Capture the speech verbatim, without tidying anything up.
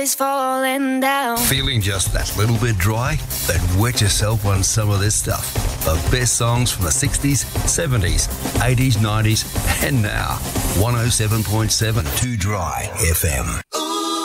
is falling down. Feeling just that little bit dry? Then wet yourself on some of this stuff. The best songs from the sixties, seventies, eighties, nineties, and now. one oh seven point seven Too Dry F M.